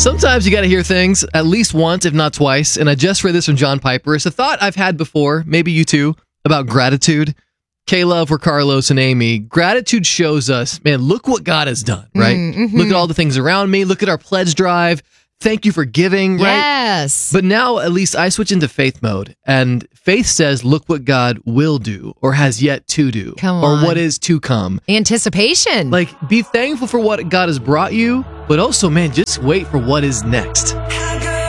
Sometimes you got to hear things at least once, if not twice. And I just read this from John Piper. It's a thought I've had before, maybe you too, about gratitude. Kayla for Carlos and Amy. Gratitude shows us, man, look what God has done, right? Mm-hmm. Look at all the things around me. Look at our pledge drive. Thank you for giving, right? Yes. But now at least I switch into faith mode. And faith says, look what God will do or has yet to do. Come or on. what is to come. Anticipation. Like, be thankful for what God has brought you, but also, man, just wait for what is next.